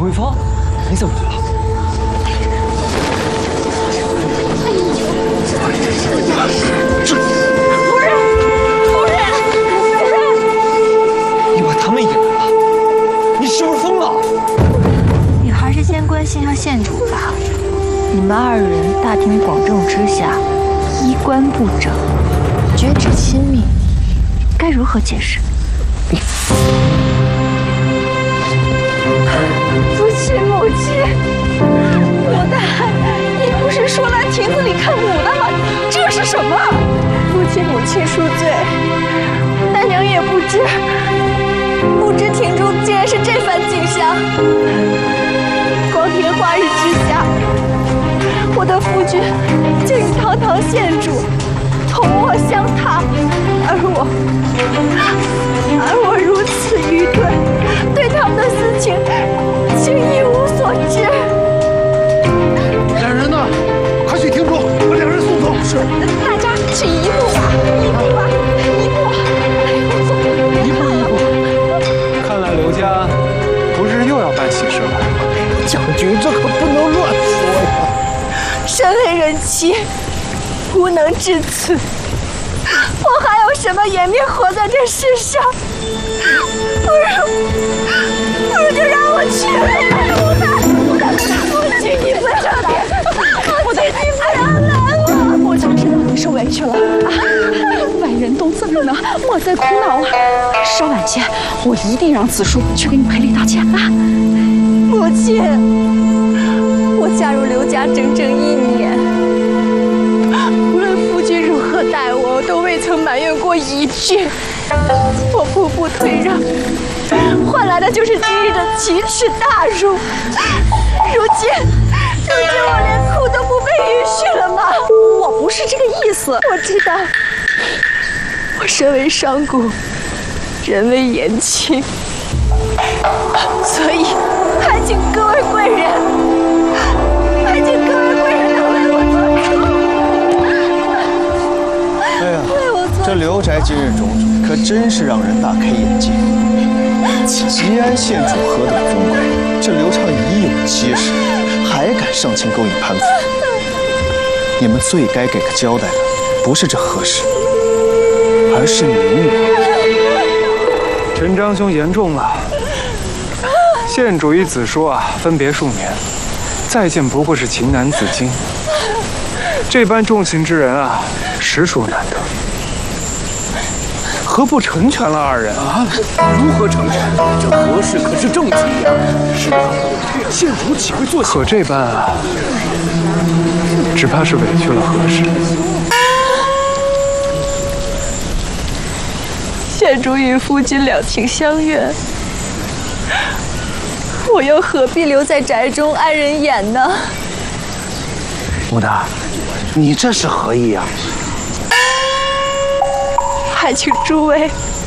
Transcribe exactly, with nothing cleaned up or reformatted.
桂芳，你怎么来了？这夫人，夫人，夫人，你把他们引来了，你是不是疯了？ 你还是先关心下县主吧。你们二人大庭广众之下，衣冠不整，举止亲密，该如何解释？ 父亲母亲，牡丹，你不是说来亭子里看牡丹吗？这是什么？父亲母亲恕罪，丹娘也不知，不知亭中竟然是这番景象。光天化日之下，我的夫君竟与堂堂县主同卧相榻，而我，而我如此愚钝，对他们的私情竟一无所知。 两人呢？快去亭中把两人送走。是。 大家去一步吧，一步吧，一步。哎呦，走， 一步一步。看来刘家不是又要办喜事了。 将军，这可不能乱说呀！ 身为人妻，无能至此，我还有什么颜面活在这世上？不如，不如就让我去吧！牡丹，牡丹，父亲，你不要来！父亲，你不要来了！ 我就知道你受委屈了啊！外人都这么呢，莫再苦恼啊！稍晚些，我一定让子书去给你赔礼道歉啊！ 母亲，我嫁入刘家整整一年，无论夫君如何待我，我都未曾埋怨过一句。我步步退让，换来的就是今日的奇耻大辱。如今，如今我连哭都不被允许了吗？ 我不是这个意思。 我知道，我身为商贾，人为言轻，所以还请各位贵人，还请各位贵人能为我做主。 哎呀，这刘宅今日种种，可真是让人大开眼界。吉安县主何等尊贵，这刘畅已有妻室，还敢上前勾引潘府？你们最该给个交代的，不是这何氏，而是你我。 陈章兄言重了。县主与子书啊，分别数年，再见不过是情难自禁。这般重情之人啊，实属难得。何不成全了二人啊？ 如何成全？这何氏可是正妻呀！是啊，县主岂会做？ 可这般啊，只怕是委屈了何氏。 县主与夫君两情相悦，我又何必留在宅中安人眼呢？ 牡丹，你这是何意呀？ 还请诸位